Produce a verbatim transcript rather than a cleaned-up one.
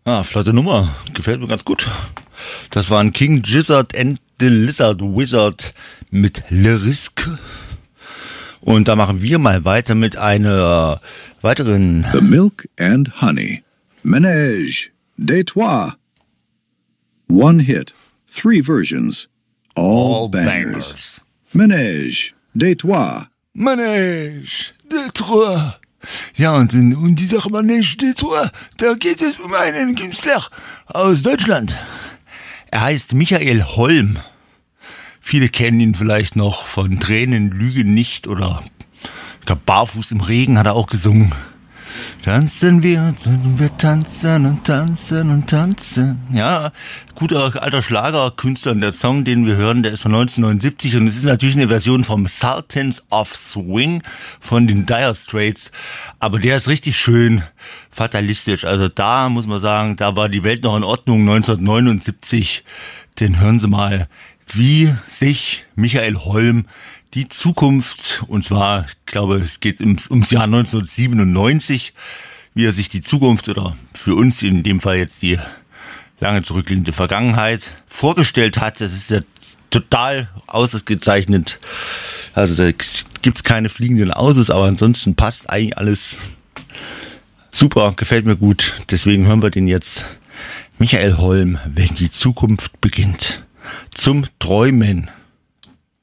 Ah, flotte Nummer. Gefällt mir ganz gut. Das waren King Gizzard and the Lizard Wizard mit Le Risque. Und da machen wir mal weiter mit einer weiteren... The Milk and Honey. Ménage de Trois. One hit. Three versions. All, All bangers. bangers. Ménage de Trois. Manège de Trois. Ja, und in, und dieser Manège de Trois, da geht es um einen Künstler aus Deutschland. Er heißt Michael Holm. Viele kennen ihn vielleicht noch von Tränen lügen nicht oder ich glaube Barfuß im Regen hat er auch gesungen. Tanzen wir, wir tanzen und tanzen und tanzen. Ja, guter alter Schlagerkünstler. Und der Song, den wir hören, der ist von neunzehnhundertneunundsiebzig und es ist natürlich eine Version vom Sultans of Swing von den Dire Straits. Aber der ist richtig schön fatalistisch. Also da muss man sagen, da war die Welt noch in Ordnung neunzehnhundertneunundsiebzig. Den hören Sie mal, wie sich Michael Holm die Zukunft, und zwar, ich glaube, es geht ums, ums Jahr neunzehnhundertsiebenundneunzig, wie er sich die Zukunft oder für uns in dem Fall jetzt die lange zurückliegende Vergangenheit vorgestellt hat. Das ist ja total ausgezeichnet. Also da gibt's keine fliegenden Autos, aber ansonsten passt eigentlich alles super, gefällt mir gut. Deswegen hören wir den jetzt. Michael Holm, wenn die Zukunft beginnt. Zum Träumen.